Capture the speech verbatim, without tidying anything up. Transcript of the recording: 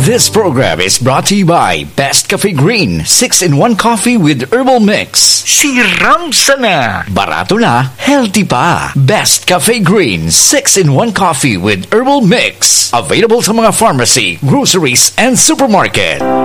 This program is brought to you by Best Cafe Green six in one coffee with herbal mix. Si Ramsa na. Barato na, healthy pa. Best Cafe Green six in one coffee with herbal mix. Available sa mga pharmacy, groceries, and supermarket.